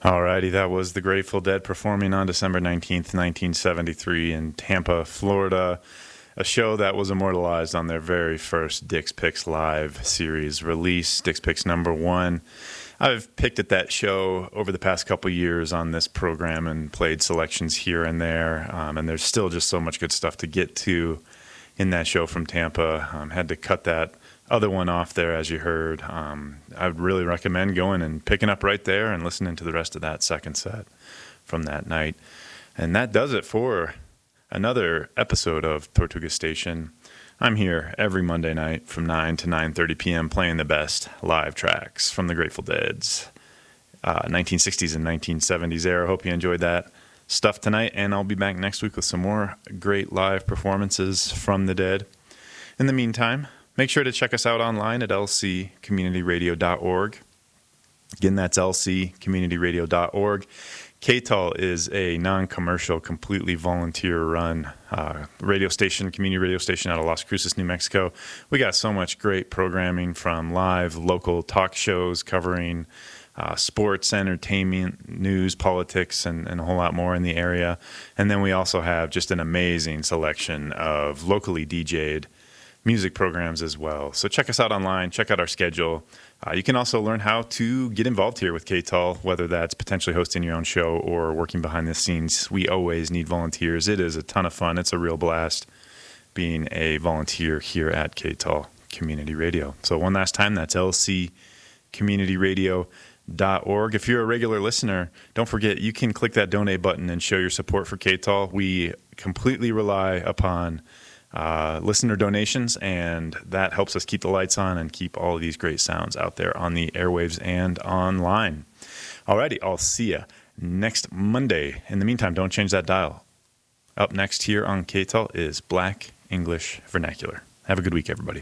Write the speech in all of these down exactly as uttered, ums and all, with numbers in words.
Alrighty, that was the Grateful Dead performing on December nineteenth, nineteen seventy-three in Tampa, Florida, a show that was immortalized on their very first Dick's Picks Live series release, Dick's Picks number one. I've picked at that show over the past couple years on this program and played selections here and there, um, and there's still just so much good stuff to get to in that show from Tampa. Um, had to cut that other one off there, as you heard. Um, I would really recommend going and picking up right there and listening to the rest of that second set from that night. And that does it for another episode of Tortuga Station. I'm here every Monday night from nine to nine thirty p.m. playing the best live tracks from the Grateful Dead's uh, nineteen sixties and nineteen seventies era. Hope you enjoyed that stuff tonight, and I'll be back next week with some more great live performances from the Dead. In the meantime, make sure to check us out online at l c community radio dot org. Again, that's l c community radio dot org. K T A L is a non-commercial, completely volunteer-run uh, radio station, community radio station out of Las Cruces, New Mexico. We got so much great programming, from live local talk shows covering uh, sports, entertainment, news, politics, and, and a whole lot more in the area. And then we also have just an amazing selection of locally D J'd music programs as well. So check us out online, check out our schedule. Uh, you can also learn how to get involved here with K T A L, whether that's potentially hosting your own show or working behind the scenes. We always need volunteers. It is a ton of fun. It's a real blast being a volunteer here at K T A L Community Radio. So one last time, that's l c community radio dot org. If you're a regular listener, don't forget you can click that donate button and show your support for K T A L. We completely rely upon Uh, listener donations, and that helps us keep the lights on and keep all of these great sounds out there on the airwaves and online. Alrighty, I'll see you next Monday. In the meantime, don't change that dial. Up next here on K T A L is Black English Vernacular. Have a good week, everybody.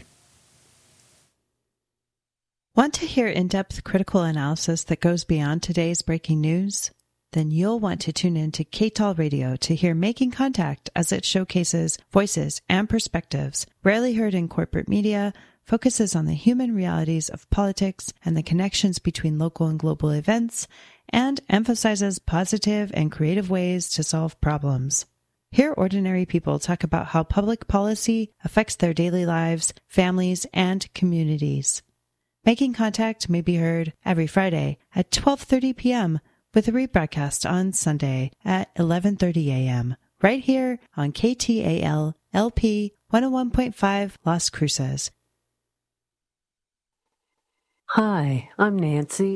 Want to hear in-depth critical analysis that goes beyond today's breaking news? Then you'll want to tune in to K T A L Radio to hear Making Contact, as it showcases voices and perspectives rarely heard in corporate media, focuses on the human realities of politics and the connections between local and global events, and emphasizes positive and creative ways to solve problems. Hear ordinary people talk about how public policy affects their daily lives, families, and communities. Making Contact may be heard every Friday at twelve thirty p.m., with a rebroadcast on Sunday at eleven thirty a.m. right here on K T A L L P one oh one point five Las Cruces. Hi, I'm Nancy.